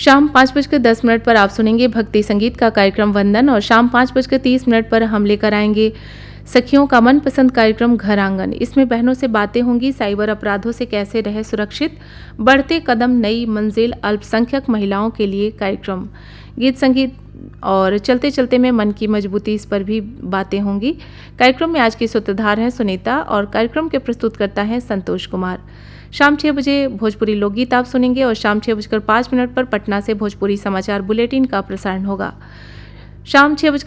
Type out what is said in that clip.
शाम 5:10 पर आप सुनेंगे भक्ति संगीत का कार्यक्रम वंदन और शाम 5:30 पर हम लेकर आएंगे सखियों का मनपसंद कार्यक्रम घर आंगन। इसमें बहनों से बातें होंगी, साइबर अपराधों से कैसे रहे सुरक्षित, बढ़ते कदम नई मंजिल, अल्पसंख्यक महिलाओं के लिए कार्यक्रम, गीत संगीत और चलते चलते में मन की मजबूती, इस पर भी बातें होंगी। कार्यक्रम में आज की सूत्रधार हैं सुनीता और कार्यक्रम के प्रस्तुतकर्ता हैं संतोष कुमार। शाम 6 बजे भोजपुरी लोकगीत आप सुनेंगे और शाम 6:05 पर पटना से भोजपुरी समाचार बुलेटिन का प्रसारण होगा। शाम 6